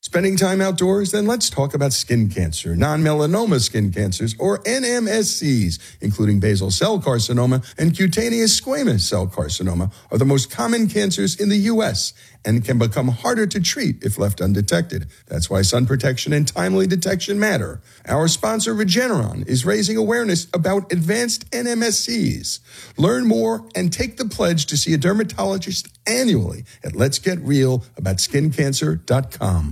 Spending time outdoors? Then let's talk about skin cancer, non-melanoma skin cancers, or NMSCs, including basal cell carcinoma and cutaneous squamous cell carcinoma, are the most common cancers in the U.S. and can become harder to treat if left undetected. That's why sun protection and timely detection matter. Our sponsor, Regeneron, is raising awareness about advanced NMSCs. Learn more and take the pledge to see a dermatologist annually at letsgetrealaboutSkinCancer.com.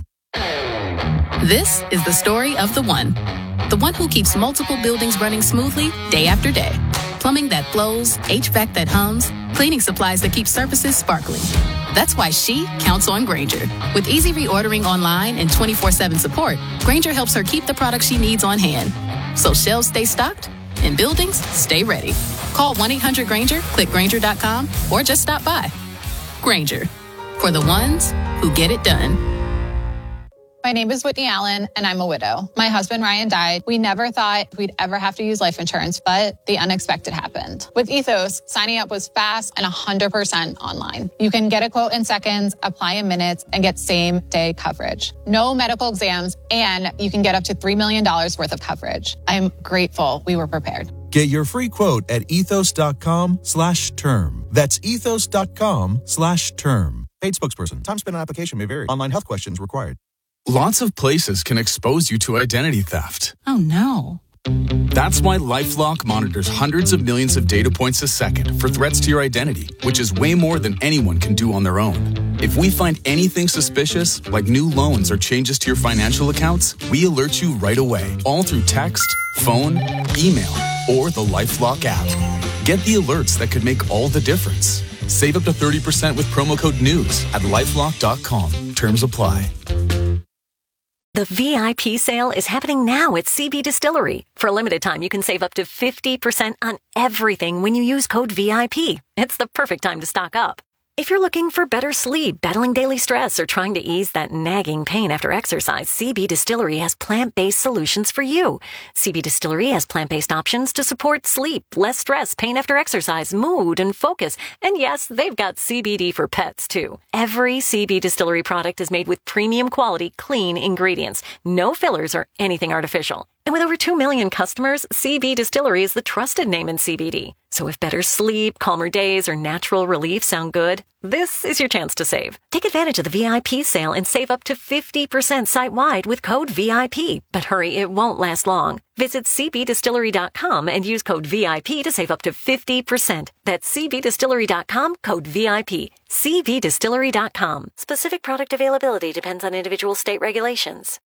This is the story of the one who keeps multiple buildings running smoothly day after day. Plumbing that flows, HVAC that hums, cleaning supplies that keep surfaces sparkling. That's why she counts on Grainger. With easy reordering online and 24/7 support, Grainger helps her keep the products she needs on hand. So shelves stay stocked and buildings stay ready. Call 1-800-GRAINGER, click Grainger.com, or just stop by. Grainger, for the ones who get it done. My name is Whitney Allen, and I'm a widow. My husband, Ryan, died. We never thought we'd ever have to use life insurance, but the unexpected happened. With Ethos, signing up was fast and 100% online. You can get a quote in seconds, apply in minutes, and get same-day coverage. No medical exams, and you can get up to $3 million worth of coverage. I'm grateful we were prepared. Get your free quote at ethos.com/term. That's ethos.com/term. Paid spokesperson. Time spent on application may vary. Online health questions required. Lots of places can expose you to identity theft. Oh, no. That's why LifeLock monitors hundreds of millions of data points a second for threats to your identity, which is way more than anyone can do on their own. If we find anything suspicious, like new loans or changes to your financial accounts, we alert you right away, all through text, phone, email, or the LifeLock app. Get the alerts that could make all the difference. Save up to 30% with promo code NEWS at LifeLock.com. Terms apply. The VIP sale is happening now at CB Distillery. For a limited time, you can save up to 50% on everything when you use code VIP. It's the perfect time to stock up. If you're looking for better sleep, battling daily stress, or trying to ease that nagging pain after exercise, CB Distillery has plant-based solutions for you. CB Distillery has plant-based options to support sleep, less stress, pain after exercise, mood, and focus. And yes, they've got CBD for pets, too. Every CB Distillery product is made with premium quality, clean ingredients. No fillers or anything artificial. And with over 2 million customers, CB Distillery is the trusted name in CBD. So if better sleep, calmer days, or natural relief sound good, this is your chance to save. Take advantage of the VIP sale and save up to 50% site-wide with code VIP. But hurry, it won't last long. Visit cbdistillery.com and use code VIP to save up to 50%. That's cbdistillery.com, code VIP. cbdistillery.com. Specific product availability depends on individual state regulations.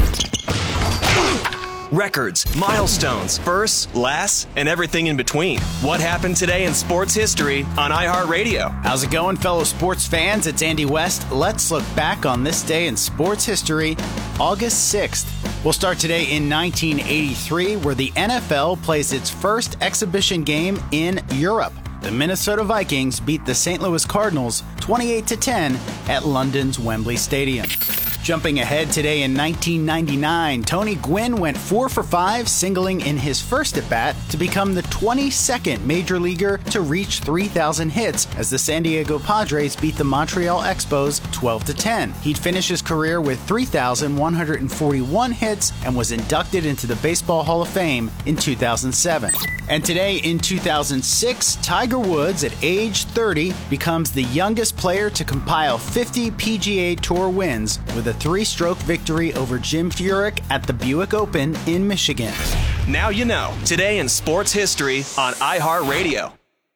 Records, milestones, firsts, lasts, and everything in between. What happened today in sports history on iHeartRadio? How's it going, fellow sports fans? It's Andy West. Let's look back on this day in sports history, August 6th. We'll start today in 1983, where the NFL plays its first exhibition game in Europe. The Minnesota Vikings beat the St. Louis Cardinals 28-10 at London's Wembley Stadium. Jumping ahead today in 1999, Tony Gwynn went 4 for 5, singling in his first at-bat to become the 22nd major leaguer to reach 3,000 hits as the San Diego Padres beat the Montreal Expos 12-10. He'd finish his career with 3,141 hits and was inducted into the Baseball Hall of Fame in 2007. And today in 2006, Tiger Woods at age 30 becomes the youngest player to compile 50 PGA Tour wins with a 3-stroke victory over Jim Furyk at the Buick Open in Michigan. Now you know. Today in sports history on iHeartRadio.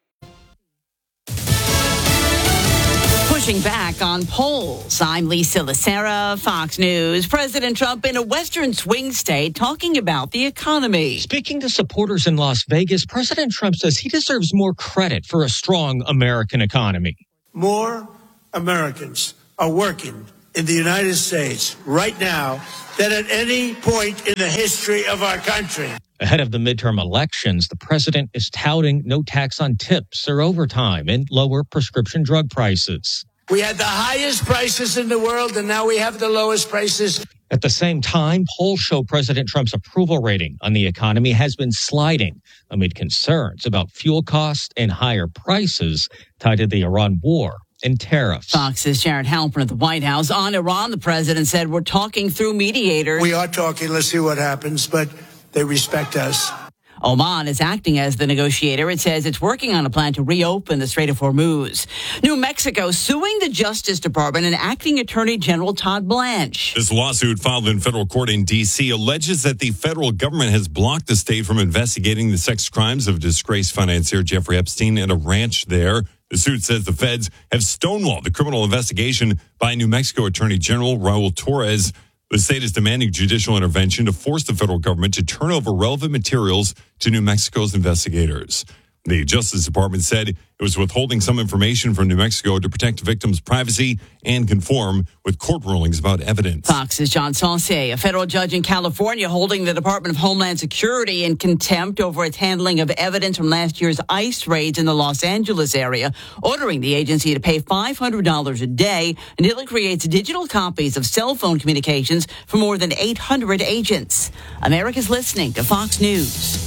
Pushing back on polls. I'm Lisa Lacera, Fox News. President Trump in a western swing state talking about the economy. Speaking to supporters in Las Vegas, President Trump says he deserves more credit for a strong American economy. More Americans are working in the United States right now than at any point in the history of our country. Ahead of the midterm elections, the president is touting no tax on tips or overtime and lower prescription drug prices. We had the highest prices in the world, and now we have the lowest prices. At the same time, polls show President Trump's approval rating on the economy has been sliding amid concerns about fuel costs and higher prices tied to the Iran war. and tariffs. Fox's Jared Halpern at the White House. On Iran, the president said, we're talking through mediators. We are talking. Let's see what happens, but they respect us. Oman is acting as the negotiator. It says it's working on a plan to reopen the Strait of Hormuz. New Mexico suing the Justice Department and acting Attorney General Todd Blanche. This lawsuit filed in federal court in D.C. alleges that the federal government has blocked the state from investigating the sex crimes of disgraced financier Jeffrey Epstein at a ranch there. The suit says the feds have stonewalled the criminal investigation by New Mexico Attorney General Raul Torres. The state is demanding judicial intervention to force the federal government to turn over relevant materials to New Mexico's investigators. The Justice Department said it was withholding some information from New Mexico to protect victims' privacy and conform with court rulings about evidence. Fox's John Saucier, a federal judge in California holding the Department of Homeland Security in contempt over its handling of evidence from last year's ICE raids in the Los Angeles area, ordering the agency to pay $500 a day until it creates digital copies of cell phone communications for more than 800 agents. America's listening to Fox News.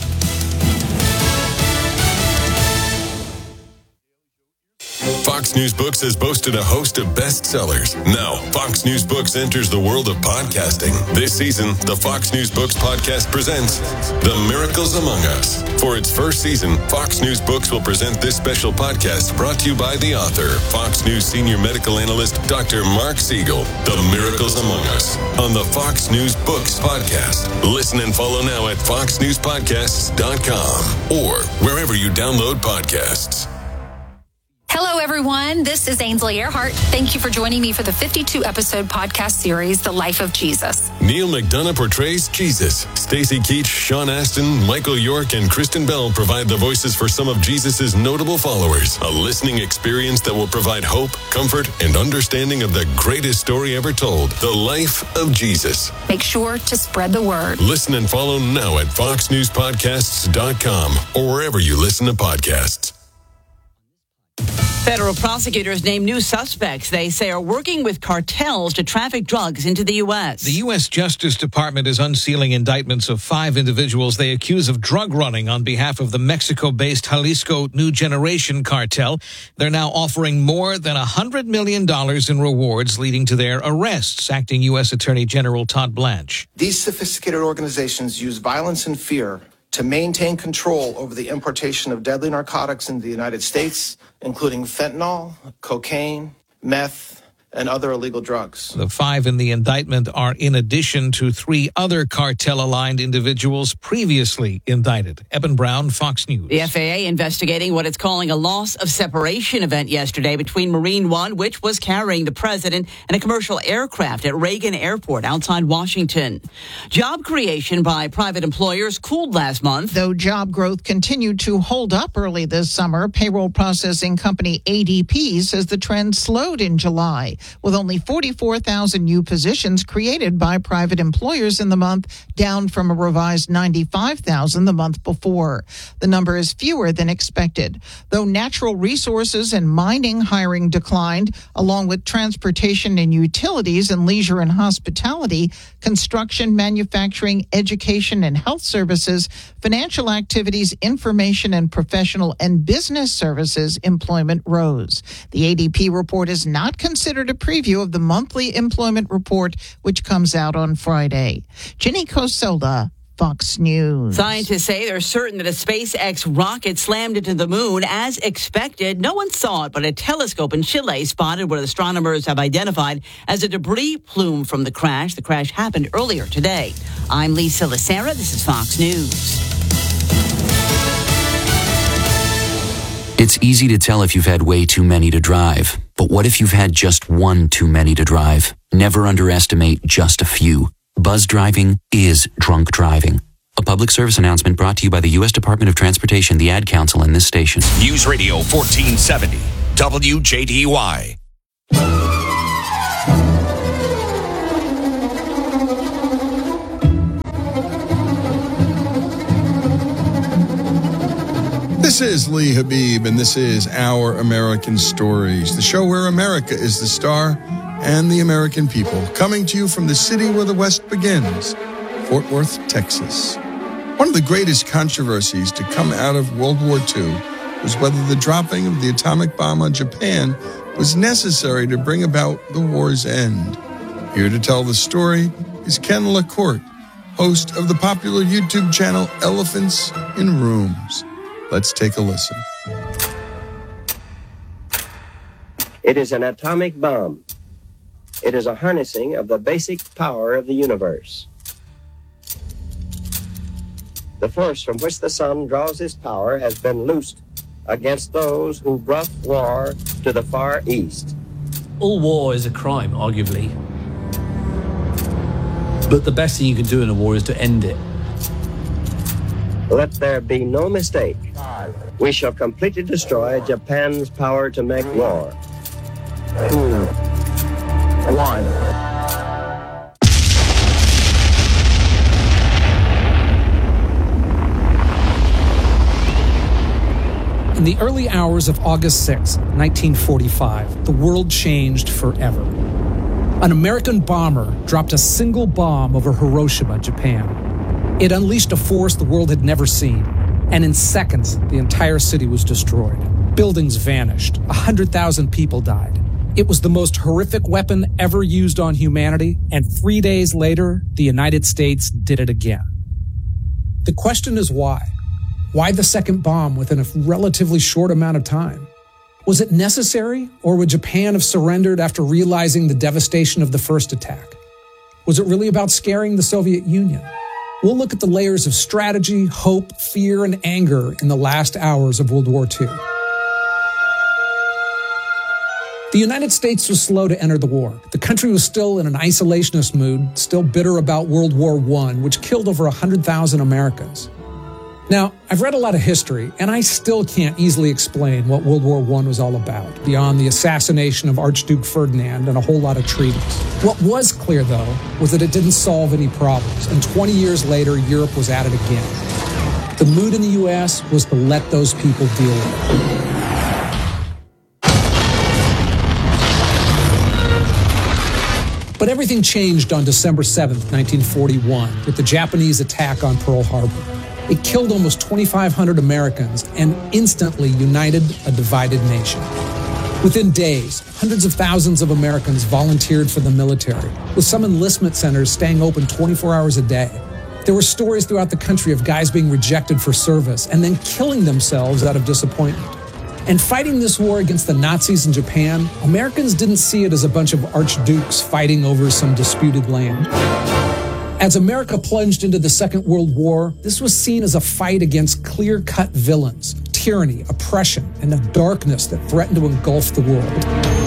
Fox News Books has boasted a host of bestsellers. Now, Fox News Books enters the world of podcasting. This season, the Fox News Books podcast presents The Miracles Among Us. For its first season, Fox News Books will present this special podcast brought to you by the author, Fox News senior medical analyst, Dr. Mark Siegel. The Miracles Among Us on the Fox News Books podcast. Listen and follow now at foxnewspodcasts.com or wherever you download podcasts. Hello, everyone. This is Ainsley Earhart. Thank you for joining me for the 52-episode podcast series, The Life of Jesus. Neil McDonough portrays Jesus. Stacey Keach, Sean Astin, Michael York, and Kristen Bell provide the voices for some of Jesus' notable followers. A listening experience that will provide hope, comfort, and understanding of the greatest story ever told, The Life of Jesus. Make sure to spread the word. Listen and follow now at foxnewspodcasts.com or wherever you listen to podcasts. Federal prosecutors name new suspects they say are working with cartels to traffic drugs into the U.S. The U.S. Justice Department is unsealing indictments of 5 individuals they accuse of drug running on behalf of the Mexico-based Jalisco New Generation cartel. They're now offering more than $100 million in rewards, leading to their arrests, acting U.S. Attorney General Todd Blanche. These sophisticated organizations use violence and fear to maintain control over the importation of deadly narcotics into the United States, including fentanyl, cocaine, meth, and other illegal drugs. The 5 in the indictment are in addition to 3 other cartel-aligned individuals previously indicted. Eben Brown, Fox News. The FAA investigating what it's calling a loss of separation event yesterday between Marine One, which was carrying the president, and a commercial aircraft at Reagan Airport outside Washington. Job creation by private employers cooled last month. Though job growth continued to hold up early this summer, payroll processing company ADP says the trend slowed in July, with only 44,000 new positions created by private employers in the month, down from a revised 95,000 the month before. The number is fewer than expected. Though natural resources and mining hiring declined, along with transportation and utilities and leisure and hospitality, construction, manufacturing, education and health services, financial activities, information and professional and business services employment rose. The ADP report is not considered a preview of the monthly employment report, which comes out on Friday. Jenny Cosola, Fox News. Scientists say they're certain that a SpaceX rocket slammed into the moon as expected. No one saw it, but a telescope in Chile spotted what astronomers have identified as a debris plume from the crash. The crash happened earlier today. I'm Lisa Lacera. This is Fox News. It's easy to tell if you've had way too many to drive. But what if you've had just one too many to drive? Never underestimate just a few. Buzz driving is drunk driving. A public service announcement brought to you by the U.S. Department of Transportation, the Ad Council, and this station. News Radio 1470, WJDY. This is Lee Habib, and this is Our American Stories, the show where America is the star and the American people, coming to you from the city where the West begins, Fort Worth, Texas. One of the greatest controversies to come out of World War II was whether the dropping of the atomic bomb on Japan was necessary to bring about the war's end. Here to tell the story is Ken LaCourte, host of the popular YouTube channel Elephants in Rooms. Let's take a listen. It is an atomic bomb. It is a harnessing of the basic power of the universe. The force from which the sun draws its power has been loosed against those who brought war to the Far East. All war is a crime, arguably. But the best thing you can do in a war is to end it. Let there be no mistake. We shall completely destroy Japan's power to make war. 2, 1. In the early hours of August 6, 1945, the world changed forever. An American bomber dropped a single bomb over Hiroshima, Japan. It unleashed a force the world had never seen, and in seconds, the entire city was destroyed. Buildings vanished. 100,000 people died. It was the most horrific weapon ever used on humanity, and 3 days later, the United States did it again. The question is why? Why the second bomb within a relatively short amount of time? Was it necessary, or would Japan have surrendered after realizing the devastation of the first attack? Was it really about scaring the Soviet Union? We'll look at the layers of strategy, hope, fear, and anger in the last hours of World War II. The United States was slow to enter the war. The country was still in an isolationist mood, still bitter about World War I, which killed over 100,000 Americans. Now, I've read a lot of history, and I still can't easily explain what World War I was all about, beyond the assassination of Archduke Ferdinand and a whole lot of treaties. What was clear, though, was that it didn't solve any problems, and 20 years later, Europe was at it again. The mood in the U.S. was to let those people deal with it. But everything changed on December 7th, 1941, with the Japanese attack on Pearl Harbor. It killed almost 2,500 Americans and instantly united a divided nation. Within days, hundreds of thousands of Americans volunteered for the military, with some enlistment centers staying open 24 hours a day. There were stories throughout the country of guys being rejected for service and then killing themselves out of disappointment. And fighting this war against the Nazis in Japan, Americans didn't see it as a bunch of archdukes fighting over some disputed land. As America plunged into the Second World War, this was seen as a fight against clear-cut villains, tyranny, oppression, and a darkness that threatened to engulf the world.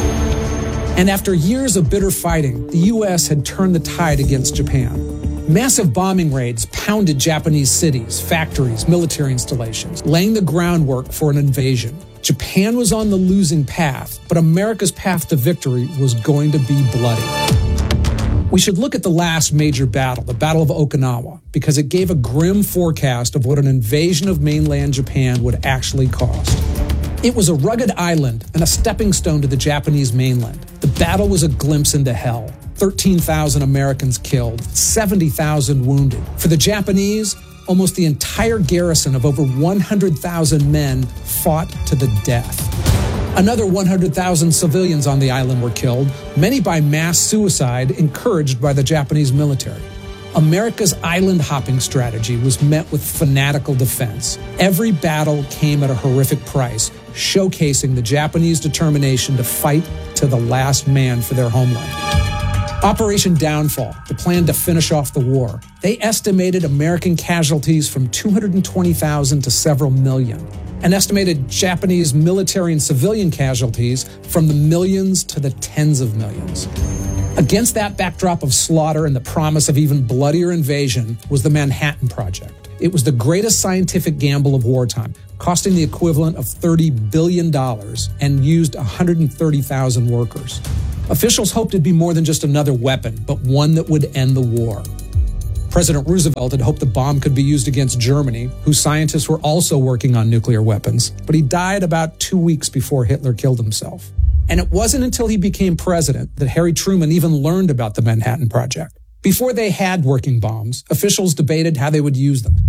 And after years of bitter fighting, the U.S. had turned the tide against Japan. Massive bombing raids pounded Japanese cities, factories, military installations, laying the groundwork for an invasion. Japan was on the losing path, but America's path to victory was going to be bloody. We should look at the last major battle, the Battle of Okinawa, because it gave a grim forecast of what an invasion of mainland Japan would actually cost. It was a rugged island and a stepping stone to the Japanese mainland. The battle was a glimpse into hell. 13,000 Americans killed, 70,000 wounded. For the Japanese, almost the entire garrison of over 100,000 men fought to the death. Another 100,000 civilians on the island were killed, many by mass suicide encouraged by the Japanese military. America's island hopping strategy was met with fanatical defense. Every battle came at a horrific price, showcasing the Japanese determination to fight to the last man for their homeland. Operation Downfall, the plan to finish off the war. They estimated American casualties from 220,000 to several million, and estimated Japanese military and civilian casualties from the millions to the tens of millions. Against that backdrop of slaughter and the promise of even bloodier invasion was the Manhattan Project. It was the greatest scientific gamble of wartime, costing the equivalent of $30 billion and used 130,000 workers. Officials hoped it'd be more than just another weapon, but one that would end the war. President Roosevelt had hoped the bomb could be used against Germany, whose scientists were also working on nuclear weapons, but he died about 2 weeks before Hitler killed himself. And it wasn't until he became president that Harry Truman even learned about the Manhattan Project. Before they had working bombs, officials debated how they would use them.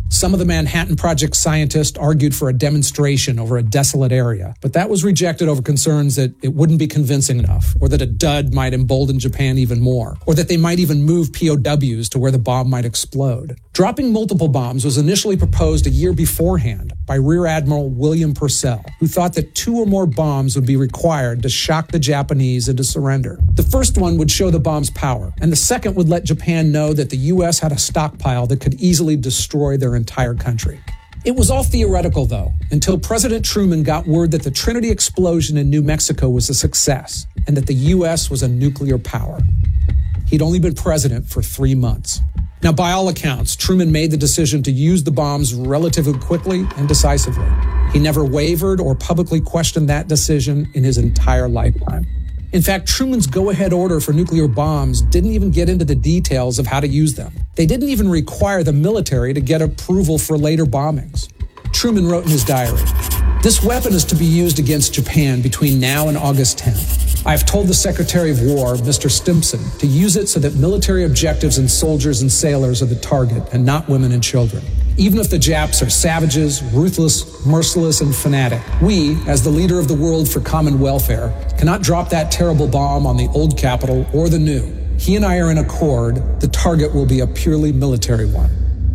Some of the Manhattan Project scientists argued for a demonstration over a desolate area, but that was rejected over concerns that it wouldn't be convincing enough, or that a dud might embolden Japan even more, or that they might even move POWs to where the bomb might explode. Dropping multiple bombs was initially proposed a year beforehand by Rear Admiral William Purcell, who thought that 2 or more bombs would be required to shock the Japanese into surrender. The first one would show the bomb's power, and the second would let Japan know that the U.S. had a stockpile that could easily destroy their entire country. It was all theoretical, though, until President Truman got word that the Trinity explosion in New Mexico was a success and that the U.S. was a nuclear power. He'd only been president for 3 months. Now, by all accounts, Truman made the decision to use the bombs relatively quickly and decisively. He never wavered or publicly questioned that decision in his entire lifetime. In fact, Truman's go-ahead order for nuclear bombs didn't even get into the details of how to use them. They didn't even require the military to get approval for later bombings. Truman wrote in his diary, "This weapon is to be used against Japan between now and August 10th. I have told the Secretary of War, Mr. Stimson, to use it so that military objectives and soldiers and sailors are the target and not women and children. Even if the Japs are savages, ruthless, merciless, and fanatic, we, as the leader of the world for common welfare, cannot drop that terrible bomb on the old capital or the new. He and I are in accord. The target will be a purely military one."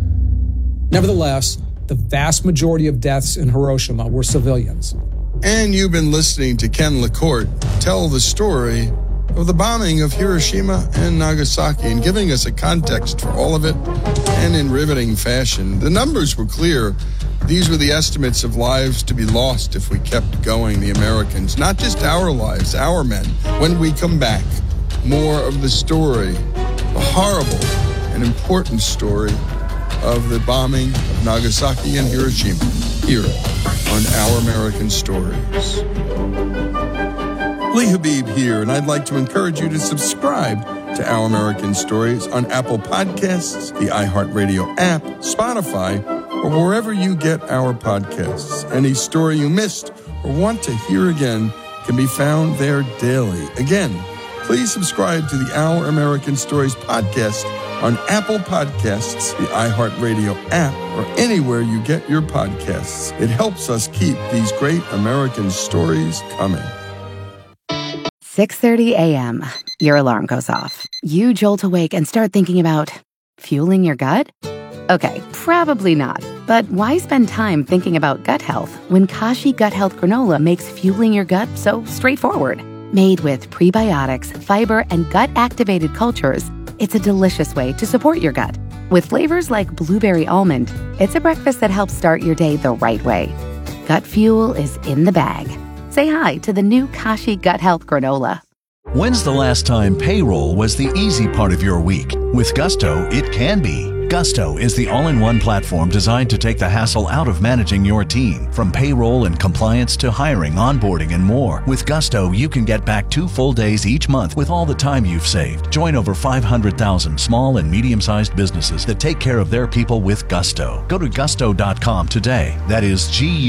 Nevertheless, the vast majority of deaths in Hiroshima were civilians. And you've been listening to Ken LaCorte tell the story of the bombing of Hiroshima and Nagasaki and giving us a context for all of it, and in riveting fashion. The numbers were clear. These were the estimates of lives to be lost if we kept going, the Americans. Not just our lives, our men. When we come back, more of the story, the horrible and important story of the bombing of Nagasaki and Hiroshima, here on Our American Stories. Lee Habib here, and I'd like to encourage you to subscribe to Our American Stories on Apple Podcasts, the iHeartRadio app, Spotify, or wherever you get our podcasts. Any story you missed or want to hear again can be found there daily. Again, please subscribe to the Our American Stories podcast on Apple Podcasts, the iHeartRadio app, or anywhere you get your podcasts. It helps us keep these great American stories coming. 6:30 a.m. Your alarm goes off. You jolt awake and start thinking about fueling your gut? Okay, probably not. But why spend time thinking about gut health when Kashi Gut Health Granola makes fueling your gut so straightforward? Made with prebiotics, fiber, and gut-activated cultures, it's a delicious way to support your gut. With flavors like blueberry almond, it's a breakfast that helps start your day the right way. Gut fuel is in the bag. Say hi to the new Kashi Gut Health Granola. When's the last time payroll was the easy part of your week? With Gusto, it can be. Gusto is the all-in-one platform designed to take the hassle out of managing your team. From payroll and compliance to hiring, onboarding, and more. With Gusto, you can get back 2 full days each month with all the time you've saved. Join over 500,000 small and medium-sized businesses that take care of their people with Gusto. Go to gusto.com today. That is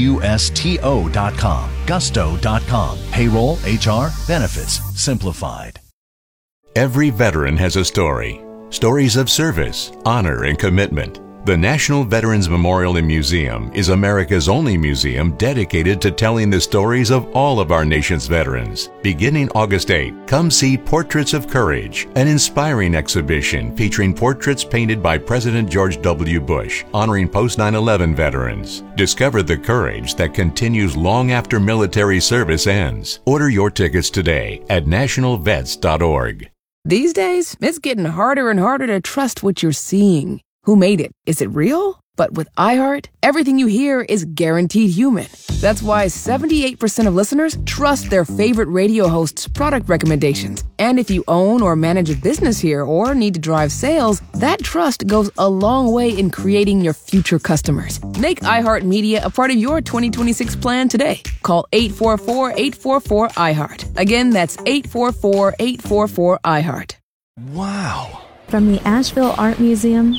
GUSTO.com. Gusto.com. Payroll, HR, benefits, simplified. Every veteran has a story. Stories of service, honor, and commitment. The National Veterans Memorial and Museum is America's only museum dedicated to telling the stories of all of our nation's veterans. Beginning August 8, come see Portraits of Courage, an inspiring exhibition featuring portraits painted by President George W. Bush, honoring post-9/11 veterans. Discover the courage that continues long after military service ends. Order your tickets today at nationalvets.org. These days, it's getting harder and harder to trust what you're seeing. Who made it? Is it real? But with iHeart, everything you hear is guaranteed human. That's why 78% of listeners trust their favorite radio host's product recommendations. And if you own or manage a business here or need to drive sales, that trust goes a long way in creating your future customers. Make iHeart Media a part of your 2026 plan today. Call 844-844-iHeart. Again, that's 844-844-iHeart. Wow. From the Asheville Art Museum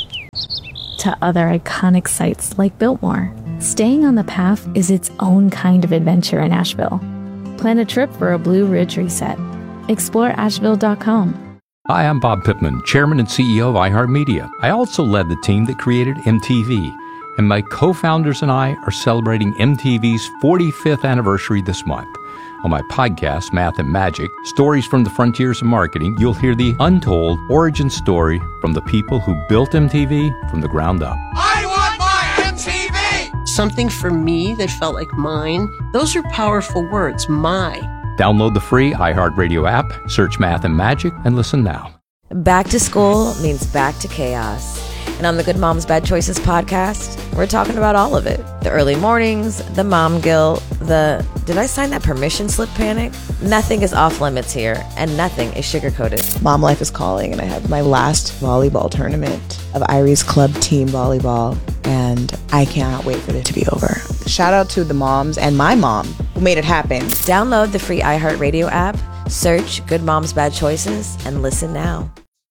to other iconic sites like Biltmore, staying on the path is its own kind of adventure in Asheville. Plan a trip for a Blue Ridge reset. Explore Asheville.com. Hi, I'm Bob Pittman, Chairman and CEO of iHeartMedia. I also led the team that created MTV, and my co-founders and I are celebrating MTV's 45th anniversary this month. On my podcast, Math and Magic, Stories from the Frontiers of Marketing, you'll hear the untold origin story from the people who built MTV from the ground up. I want my MTV! Something for me that felt like mine. Those are powerful words, my. Download the free iHeartRadio app, search Math and Magic, and listen now. Back to school means back to chaos. And on the Good Moms Bad Choices podcast, we're talking about all of it. The early mornings, the mom guilt, the did I sign that permission slip panic? Nothing is off limits here, and nothing is sugar-coated. Mom life is calling, and I have my last volleyball tournament of Irie's Club Team Volleyball, and I cannot wait for it to be over. Shout out to the moms and my mom who made it happen. Download the free iHeartRadio app, search Good Moms Bad Choices, and listen now.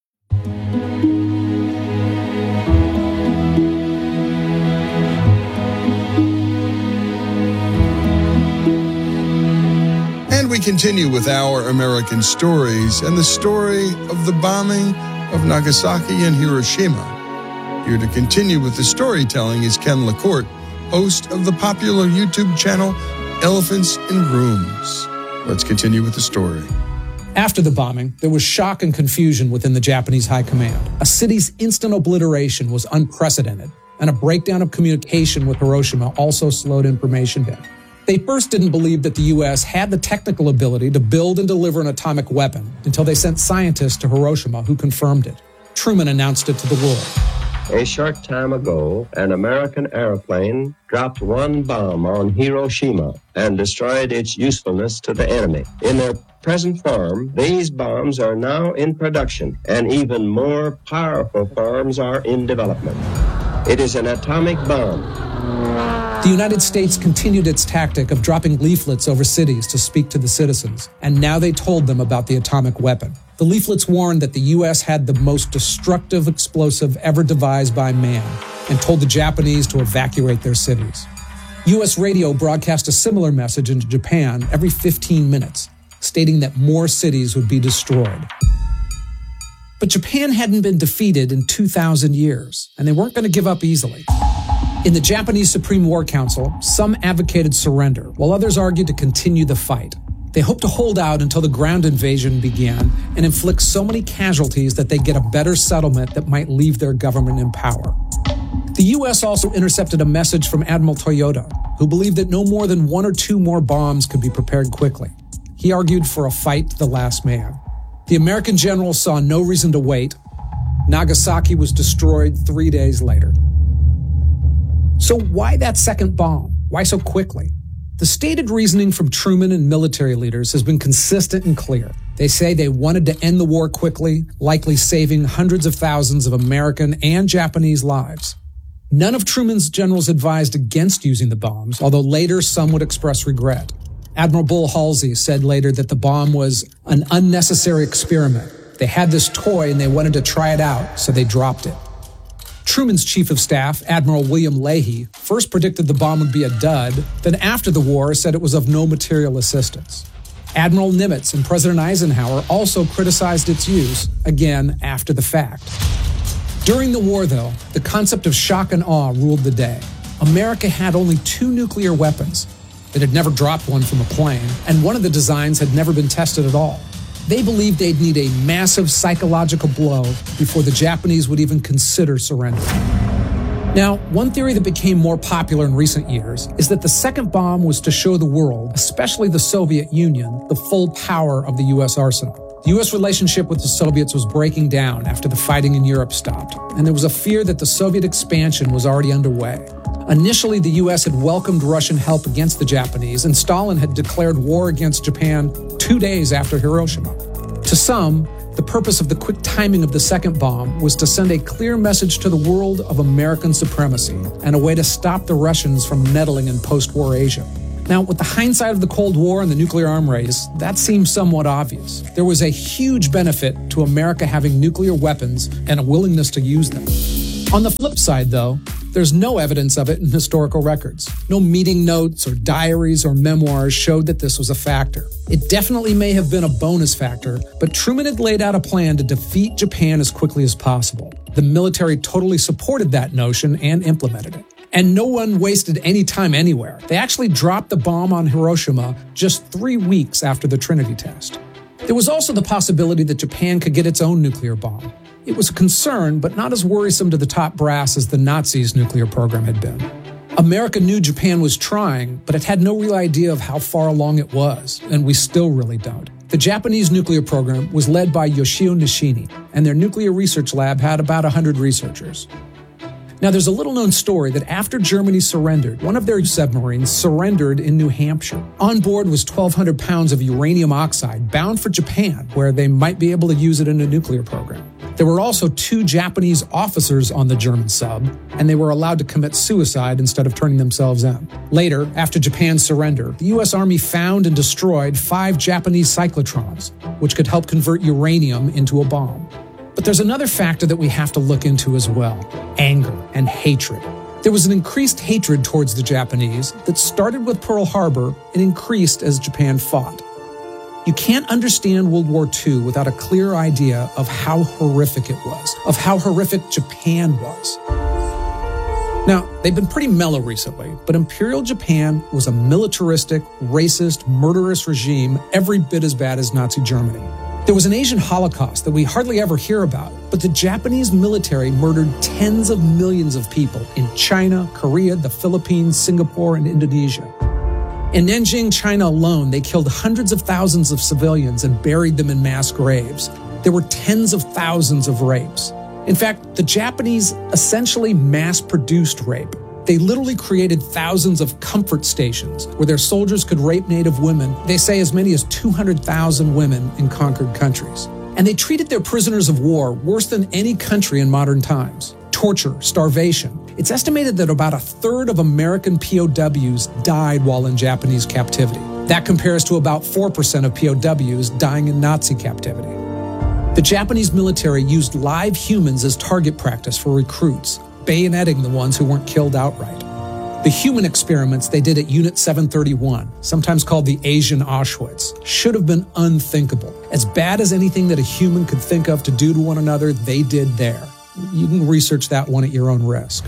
We continue with our American stories and the story of the bombing of Nagasaki and Hiroshima. Here to continue with the storytelling is Ken LaCourte, host of the popular YouTube channel Elephants in Rooms. Let's continue with the story. After the bombing, there was shock and confusion within the Japanese high command. A city's instant obliteration was unprecedented, and a breakdown of communication with Hiroshima also slowed information down. They first didn't believe that the U.S. had the technical ability to build and deliver an atomic weapon until they sent scientists to Hiroshima who confirmed it. Truman announced it to the world. A short time ago, an American airplane dropped one bomb on Hiroshima and destroyed its usefulness to the enemy. In their present form, these bombs are now in production, and even more powerful forms are in development. It is an atomic bomb. The United States continued its tactic of dropping leaflets over cities to speak to the citizens, and now they told them about the atomic weapon. The leaflets warned that the U.S. had the most destructive explosive ever devised by man, and told the Japanese to evacuate their cities. U.S. radio broadcast a similar message into Japan every 15 minutes, stating that more cities would be destroyed. But Japan hadn't been defeated in 2,000 years, and they weren't going to give up easily. In the Japanese Supreme War Council, some advocated surrender, while others argued to continue the fight. They hoped to hold out until the ground invasion began and inflict so many casualties that they'd get a better settlement that might leave their government in power. The U.S. also intercepted a message from Admiral Toyota, who believed that no more than 1 or 2 more bombs could be prepared quickly. He argued for a fight to the last man. The American general saw no reason to wait. Nagasaki was destroyed 3 days later. So why that second bomb? Why so quickly? The stated reasoning from Truman and military leaders has been consistent and clear. They say they wanted to end the war quickly, likely saving hundreds of thousands of American and Japanese lives. None of Truman's generals advised against using the bombs, although later some would express regret. Admiral Bull Halsey said later that the bomb was an unnecessary experiment. They had this toy and they wanted to try it out, so they dropped it. Truman's chief of staff, Admiral William Leahy, first predicted the bomb would be a dud, then after the war said it was of no material assistance. Admiral Nimitz and President Eisenhower also criticized its use, again after the fact. During the war, though, the concept of shock and awe ruled the day. America had only 2 nuclear weapons. It had never dropped one from a plane, and one of the designs had never been tested at all. They believed they'd need a massive psychological blow before the Japanese would even consider surrender. Now, one theory that became more popular in recent years is that the second bomb was to show the world, especially the Soviet Union, the full power of the U.S. arsenal. The U.S. relationship with the Soviets was breaking down after the fighting in Europe stopped, and there was a fear that the Soviet expansion was already underway. Initially, the U.S. had welcomed Russian help against the Japanese, and Stalin had declared war against Japan 2 days after Hiroshima. To some, the purpose of the quick timing of the second bomb was to send a clear message to the world of American supremacy and a way to stop the Russians from meddling in post-war Asia. Now, with the hindsight of the Cold War and the nuclear arm race, that seems somewhat obvious. There was a huge benefit to America having nuclear weapons and a willingness to use them. On the flip side, though, There's no evidence of it in historical records. No meeting notes or diaries or memoirs showed that this was a factor. It definitely may have been a bonus factor, but Truman had laid out a plan to defeat Japan as quickly as possible. The military totally supported that notion and implemented it. And no one wasted any time anywhere. They actually dropped the bomb on Hiroshima just 3 weeks after the Trinity test. There was also the possibility that Japan could get its own nuclear bomb. It was a concern, but not as worrisome to the top brass as the Nazis' nuclear program had been. America knew Japan was trying, but it had no real idea of how far along it was, and we still really don't. The Japanese nuclear program was led by Yoshio Nishini, and their nuclear research lab had about 100 researchers. Now, there's a little-known story that after Germany surrendered, one of their submarines surrendered in New Hampshire. On board was 1,200 pounds of uranium oxide bound for Japan, where they might be able to use it in a nuclear program. There were also 2 Japanese officers on the German sub, and they were allowed to commit suicide instead of turning themselves in. Later, after Japan's surrender, the U.S. Army found and destroyed 5 Japanese cyclotrons, which could help convert uranium into a bomb. But there's another factor that we have to look into as well: anger and hatred. There was an increased hatred towards the Japanese that started with Pearl Harbor and increased as Japan fought. You can't understand World War II without a clear idea of how horrific it was, of how horrific Japan was. Now, they've been pretty mellow recently, but Imperial Japan was a militaristic, racist, murderous regime every bit as bad as Nazi Germany. There was an Asian Holocaust that we hardly ever hear about, but the Japanese military murdered tens of millions of people in China, Korea, the Philippines, Singapore, and Indonesia. In Nanjing, China alone, they killed hundreds of thousands of civilians and buried them in mass graves. There were tens of thousands of rapes. In fact, the Japanese essentially mass-produced rape. They literally created thousands of comfort stations where their soldiers could rape native women. They say as many as 200,000 women in conquered countries. And they treated their prisoners of war worse than any country in modern times. Torture, starvation. It's estimated that about 1/3 of American POWs died while in Japanese captivity. That compares to about 4% of POWs dying in Nazi captivity. The Japanese military used live humans as target practice for recruits, bayoneting the ones who weren't killed outright. The human experiments they did at Unit 731, sometimes called the Asian Auschwitz, should have been unthinkable. As bad as anything that a human could think of to do to one another, they did there. You can research that one at your own risk.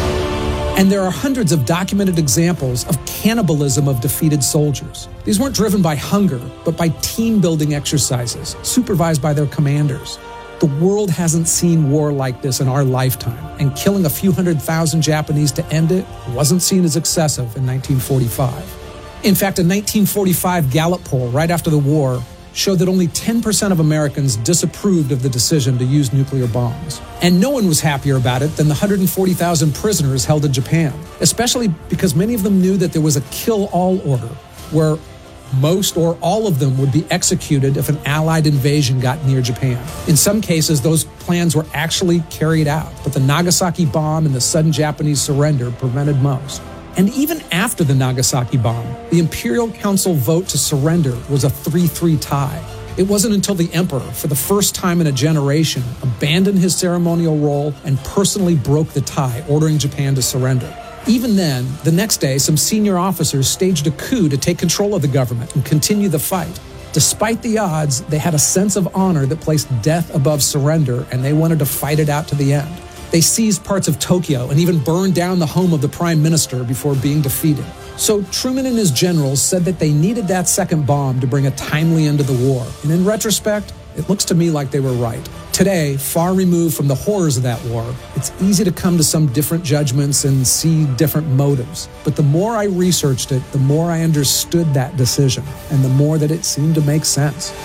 And there are hundreds of documented examples of cannibalism of defeated soldiers. These weren't driven by hunger, but by team-building exercises, supervised by their commanders. The world hasn't seen war like this in our lifetime, and killing a few 100,000 Japanese to end it wasn't seen as excessive in 1945. In fact, a 1945 Gallup poll right after the war showed that only 10% of Americans disapproved of the decision to use nuclear bombs. And no one was happier about it than the 140,000 prisoners held in Japan, especially because many of them knew that there was a kill-all order, where most or all of them would be executed if an Allied invasion got near Japan. In some cases, those plans were actually carried out, but the Nagasaki bomb and the sudden Japanese surrender prevented most. And even after the Nagasaki bomb, the Imperial Council vote to surrender was a 3-3 tie. It wasn't until the emperor, for the first time in a generation, abandoned his ceremonial role and personally broke the tie, ordering Japan to surrender. Even then, the next day, some senior officers staged a coup to take control of the government and continue the fight. Despite the odds, they had a sense of honor that placed death above surrender, and they wanted to fight it out to the end. They seized parts of Tokyo and even burned down the home of the prime minister before being defeated. So Truman and his generals said that they needed that second bomb to bring a timely end to the war. And in retrospect, it looks to me like they were right. Today, far removed from the horrors of that war, it's easy to come to some different judgments and see different motives. But the more I researched it, the more I understood that decision, and the more that it seemed to make sense.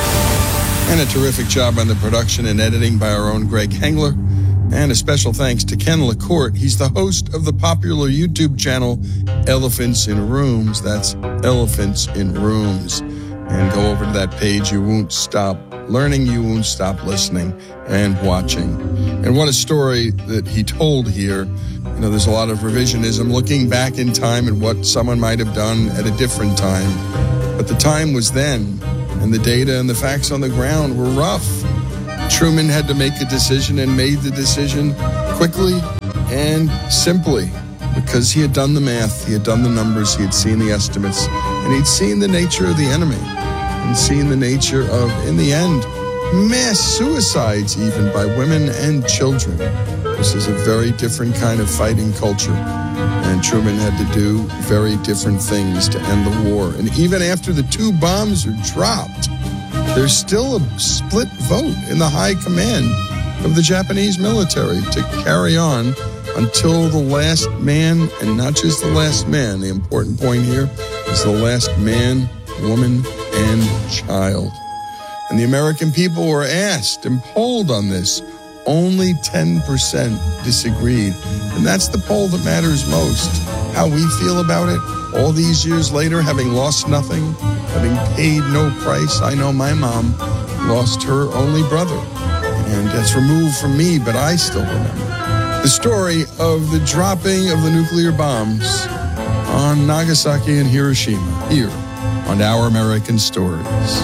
And a terrific job on the production and editing by our own Greg Hengler. And a special thanks to Ken LaCourte. He's the host of the popular YouTube channel Elephants in Rooms. That's Elephants in Rooms. And go over to that page. You won't stop learning. You won't stop listening and watching. And what a story that he told here. You know, there's a lot of revisionism, looking back in time at what someone might have done at a different time. But the time was then, and the data and the facts on the ground were rough. Truman had to make a decision and made the decision quickly And simply, because he had done the math, he had done the numbers, he had seen the estimates, and he'd seen the nature of the enemy, and seen the nature of, in the end, mass suicides even by women and children. This is a very different kind of fighting culture, and Truman had to do very different things to end the war. And even after the 2 bombs are dropped, there's still a split vote in the high command of the Japanese military to carry on until the last man, and not just the last man, the important point here is the last man, woman, and child. And the American people were asked and polled on this. Only 10% disagreed. And that's the poll that matters most. How we feel about it all these years later, having lost nothing, having paid no price. I know my mom lost her only brother, and that's removed from me, but I still remember the story of the dropping of the nuclear bombs on Nagasaki and Hiroshima, here on Our American Stories.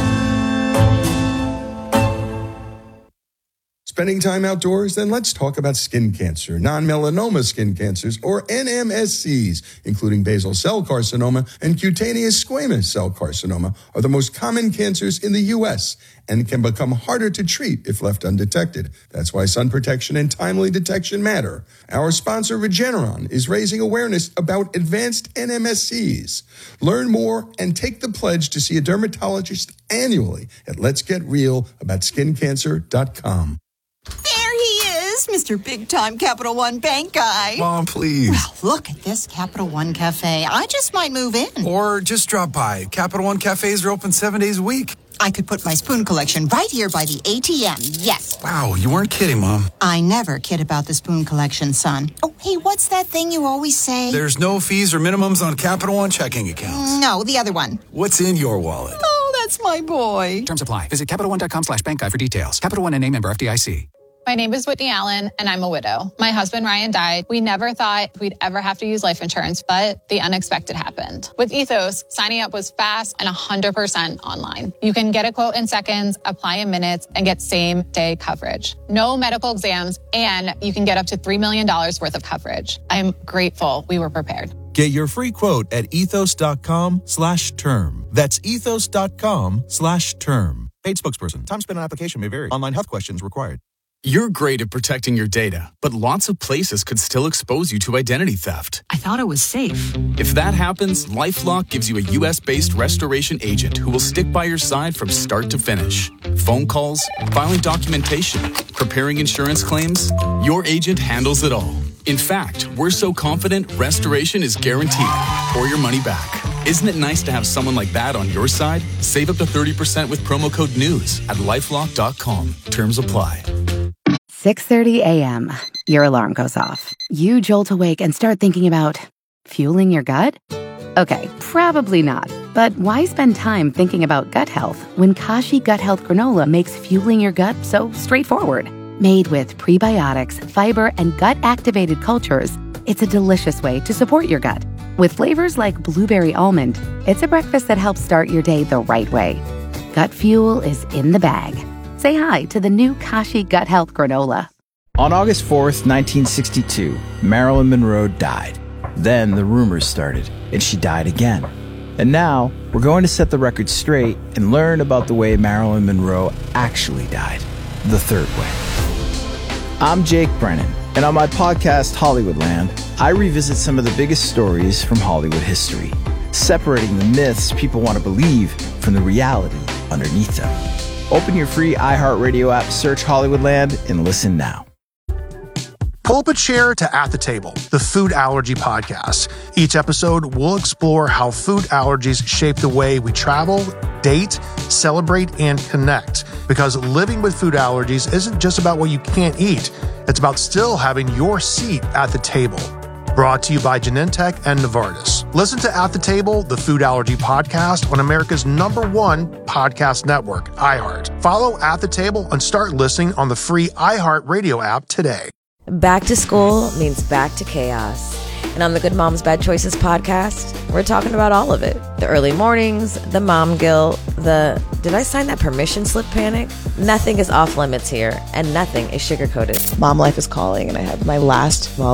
Spending time outdoors? Then let's talk about skin cancer, non-melanoma skin cancers, or NMSCs, including basal cell carcinoma and cutaneous squamous cell carcinoma, are the most common cancers in the U.S. and can become harder to treat if left undetected. That's why sun protection and timely detection matter. Our sponsor, Regeneron, is raising awareness about advanced NMSCs. Learn more and take the pledge to see a dermatologist annually at letsgetrealaboutSkinCancer.com. There he is, Mr. Big Time Capital One Bank guy. Mom, please. Well, look at this Capital One Cafe. I just might move in. Or just drop by. Capital One cafes are open 7 days a week. I could put my spoon collection right here by the ATM. Yes. Wow, you weren't kidding, Mom. I never kid about the spoon collection, son. Oh, hey, what's that thing you always say? There's no fees or minimums on Capital One checking accounts. No, the other one. What's in your wallet? Oh, that's my boy. Terms apply. Visit CapitalOne.com/bank guide for details. Capital One and member FDIC. My name is Whitney Allen, and I'm a widow. My husband, Ryan, died. We never thought we'd ever have to use life insurance, but the unexpected happened. With Ethos, signing up was fast and 100% online. You can get a quote in seconds, apply in minutes, and get same-day coverage. No medical exams, and you can get up to $3 million worth of coverage. I'm grateful we were prepared. Get your free quote at ethos.com/term. That's ethos.com/term. Paid spokesperson. Time spent on application may vary. Online health questions required. You're great at protecting your data, but lots of places could still expose you to identity theft. I thought it was safe. If that happens, LifeLock gives you a U.S.-based restoration agent who will stick by your side from start to finish. Phone calls, filing documentation, preparing insurance claims, your agent handles it all. In fact, we're so confident restoration is guaranteed or your money back. Isn't it nice to have someone like that on your side? Save up to 30% with promo code NEWS at LifeLock.com. Terms apply. 6:30 a.m. Your alarm goes off. You jolt awake and start thinking about fueling your gut? Okay, probably not. But why spend time thinking about gut health when Kashi Gut Health Granola makes fueling your gut so straightforward? Made with prebiotics, fiber, and gut-activated cultures, it's a delicious way to support your gut. With flavors like blueberry almond, it's a breakfast that helps start your day the right way. Gut fuel is in the bag. Say hi to the new Kashi Gut Health Granola. On August 4th, 1962, Marilyn Monroe died. Then the rumors started, and she died again. And now, we're going to set the record straight and learn about the way Marilyn Monroe actually died. The third way. I'm Jake Brennan, and on my podcast, Hollywoodland, I revisit some of the biggest stories from Hollywood history, separating the myths people want to believe from the reality underneath them. Open your free iHeartRadio app, search Hollywoodland, and listen now. Pull up a chair to At the Table, the food allergy podcast. Each episode, we'll explore how food allergies shape the way we travel, date, celebrate, and connect. Because living with food allergies isn't just about what you can't eat. It's about still having your seat at the table. Brought to you by Genentech and Novartis. Listen to At the Table, the food allergy podcast on America's #1 podcast network, iHeart. Follow At the Table and start listening on the free iHeartRadio app today. Back to school means back to chaos. And on the Good Moms Bad Choices podcast, we're talking about all of it. The early mornings, the mom guilt, the did I sign that permission slip panic? Nothing is off limits here, and nothing is sugar-coated. Mom life is calling, and I have my last